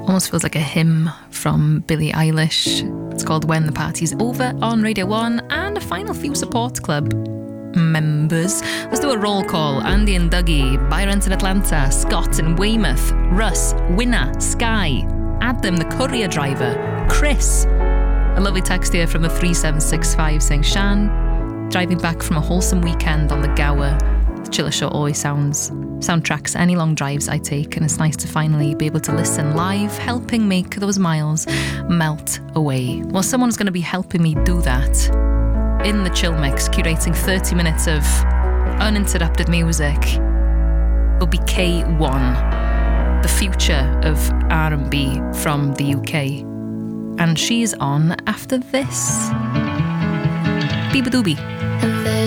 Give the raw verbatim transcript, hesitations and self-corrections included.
Almost feels like a hymn from Billie Eilish. It's called When the Party's Over on Radio one, and a final few support club members. Let's do a roll call. Andy and Dougie, Byron in Atlanta, Scott in Weymouth, Russ, Winner, Sky, Adam the courier driver, Chris. A lovely text here from the three seven six five saying, Shan, driving back from a wholesome weekend on the Gower. The Chiller Show always sounds soundtracks any long drives I take, and it's nice to finally be able to listen live, helping make those miles melt away. Well, someone's going to be helping me do that in the Chill Mix, curating thirty minutes of uninterrupted music. Will be K one, the future of R and B from the U K, and she's on after this. Beabadoobie. And there's